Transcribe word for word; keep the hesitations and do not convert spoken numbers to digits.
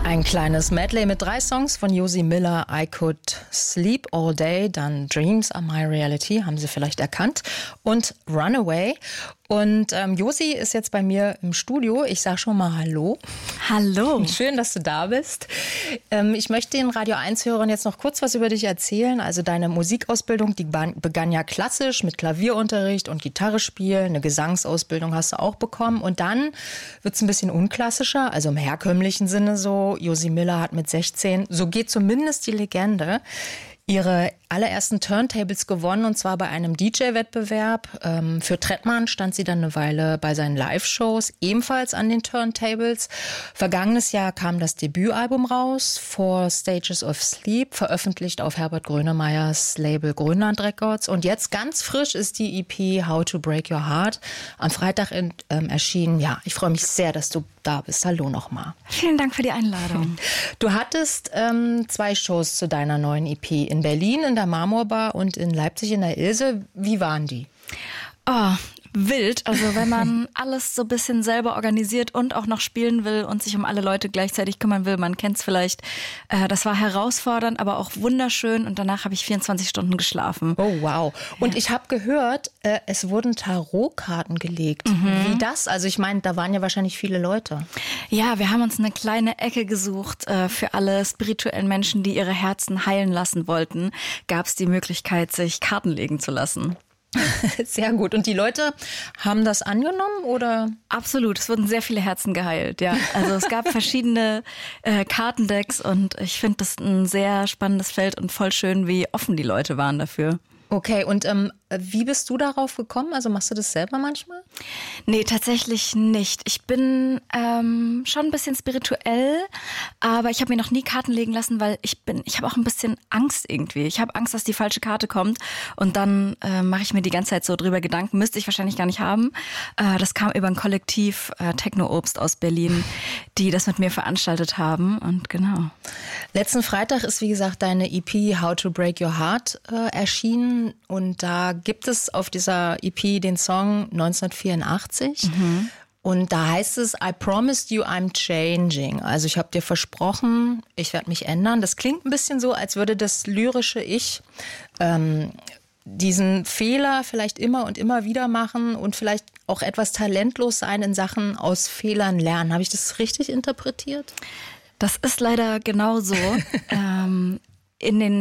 Ein kleines Medley mit drei Songs von Josie Miller. I Could Sleep All Day, dann Dreams Are My Reality, haben Sie vielleicht erkannt, und Runaway. Und ähm, Josie ist jetzt bei mir im Studio. Ich sage schon mal Hallo. Hallo. Schön, dass du da bist. Ähm, ich möchte den Radio eins-Hörern jetzt noch kurz was über dich erzählen. Also deine Musikausbildung, die begann ja klassisch mit Klavierunterricht und Gitarre spielen. Eine Gesangsausbildung hast du auch bekommen. Und dann wird es ein bisschen unklassischer, also im herkömmlichen Sinne so. Josie Miller hat mit sechzehn, so geht zumindest die Legende, ihre allerersten Turntables gewonnen, und zwar bei einem D J-Wettbewerb. Ähm, für Trettmann stand sie dann eine Weile bei seinen Live-Shows, ebenfalls an den Turntables. Vergangenes Jahr kam das Debütalbum raus, Four Stages of Sleep, veröffentlicht auf Herbert Grönemeyers Label Grönland Records. Und jetzt ganz frisch ist die E P How to Break Your Heart am Freitag in, ähm, erschienen. Ja, ich freue mich sehr, dass du da bist. Hallo nochmal. Vielen Dank für die Einladung. Du hattest ähm, zwei Shows zu deiner neuen E P in Berlin, in der Marmorbar, und in Leipzig in der Ilse. Wie waren die? Oh, wild. Also wenn man alles so ein bisschen selber organisiert und auch noch spielen will und sich um alle Leute gleichzeitig kümmern will, man kennt es vielleicht. Äh, das war herausfordernd, aber auch wunderschön, und danach habe ich vierundzwanzig Stunden geschlafen. Oh wow. Und ja. Ich habe gehört, äh, es wurden Tarotkarten gelegt. Mhm. Wie das? Also ich meine, da waren ja wahrscheinlich viele Leute. Ja, wir haben uns eine kleine Ecke gesucht. Äh, für alle spirituellen Menschen, die ihre Herzen heilen lassen wollten, gab es die Möglichkeit, sich Karten legen zu lassen. Sehr gut. Und die Leute haben das angenommen, oder? Absolut. Es wurden sehr viele Herzen geheilt, ja. Also es gab verschiedene äh, Kartendecks, und ich finde das ein sehr spannendes Feld und voll schön, wie offen die Leute waren dafür. Okay, und ähm, wie bist du darauf gekommen? Also machst du das selber manchmal? Nee, tatsächlich nicht. Ich bin ähm, schon ein bisschen spirituell, aber ich habe mir noch nie Karten legen lassen, weil ich bin, ich habe auch ein bisschen Angst irgendwie. Ich habe Angst, dass die falsche Karte kommt, und dann äh, mache ich mir die ganze Zeit so drüber Gedanken. Müsste ich wahrscheinlich gar nicht haben. Äh, das kam über ein Kollektiv äh, Techno-Obst aus Berlin, die das mit mir veranstaltet haben, und genau. Letzten Freitag ist, wie gesagt, deine E P How to Break Your Heart äh, erschienen, und da gibt es auf dieser E P den Song neunzehnhundertvierundachtzig. Mhm. Und da heißt es, I promised you I'm changing. Also ich habe dir versprochen, ich werde mich ändern. Das klingt ein bisschen so, als würde das lyrische Ich ähm, diesen Fehler vielleicht immer und immer wieder machen und vielleicht auch etwas talentlos sein in Sachen aus Fehlern lernen. Habe ich das richtig interpretiert? Das ist leider genau so. ähm, in den